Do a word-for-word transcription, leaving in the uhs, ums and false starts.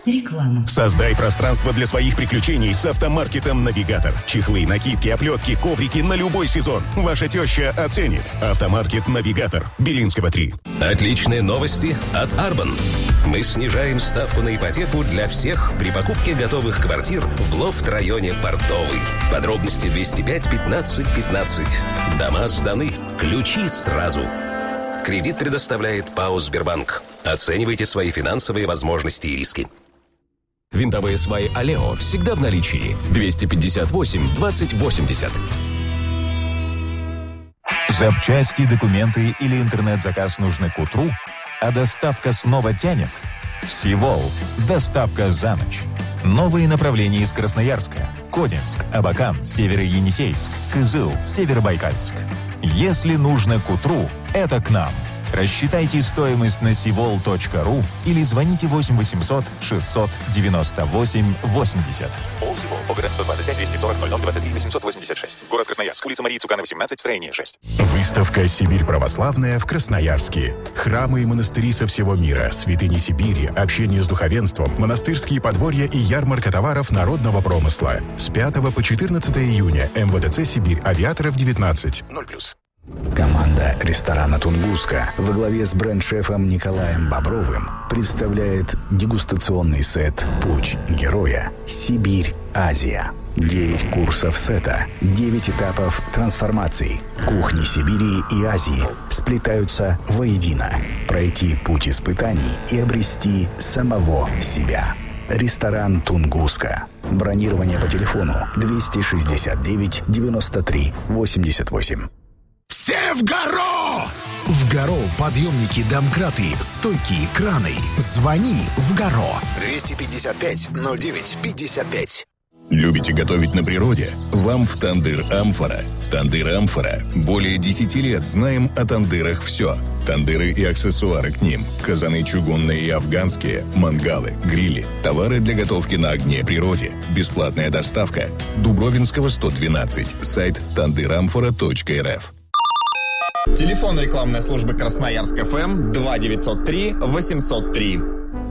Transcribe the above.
Реклама. Создай пространство для своих приключений с автомаркетом «Навигатор». Чехлы, накидки, оплетки, коврики на любой сезон. Ваша теща оценит. Автомаркет «Навигатор». Белинского, три. Отличные новости от Арбан. Мы снижаем ставку на ипотеку для всех при покупке готовых квартир в лофт-районе Портовый. Подробности двести пять пятнадцать пятнадцать. Дома сданы. Ключи сразу. Кредит предоставляет ПАО «Сбербанк». Оценивайте свои финансовые возможности и риски. Винтовые сваи «Алео» всегда в наличии. двести пятьдесят восемь двадцать восемьдесят. Запчасти, документы или интернет-заказ нужны к утру, а доставка снова тянет? Сивол. Доставка за ночь. Новые направления из Красноярска: Кодинск, Абакан, Северо-Енисейск, Кызыл, Северобайкальск. Если нужно к утру, это к нам. Рассчитайте стоимость на сивол точка ру или звоните восемь восемьсот шестьсот девяносто восемь восемьдесят. ООО «Сивол». ОГРН сто двадцать пять двести сорок ноль ноль двадцать три восемьсот восемьдесят шесть. Город Красноярск. Улица Марии Цукана, восемнадцать, строение шесть. Выставка «Сибирь православная» в Красноярске. Храмы и монастыри со всего мира, святыни Сибири, общение с духовенством, монастырские подворья и ярмарка товаров народного промысла. С пятого по четырнадцатое июня. эм вэ дэ цэ «Сибирь». Авиаторов девятнадцать. ноль плюс. Команда ресторана «Тунгуска» во главе с бренд-шефом Николаем Бобровым представляет дегустационный сет «Путь героя. Сибирь. Азия». Девять курсов сета, девять этапов трансформаций. Кухни Сибири и Азии сплетаются воедино. Пройти путь испытаний и обрести самого себя. Ресторан «Тунгуска». Бронирование по телефону двести шестьдесят девять девяносто три восемьдесят восемь. Все в гору! В гору подъемники, домкраты, стойки, краны. Звони в гору. двести пятьдесят пять ноль девять пятьдесят пять. Любите готовить на природе? Вам в «Тандыр Амфора». «Тандыр Амфора». Более десяти лет знаем о тандырах все. Тандыры и аксессуары к ним. Казаны чугунные и афганские, мангалы, грили. Товары для готовки на огне природе. Бесплатная доставка. Дубровинского, сто двенадцать. Сайт тандыр амфора точка эр эф. Телефон рекламной службы Красноярск эф эм два девятьсот три восемьсот три.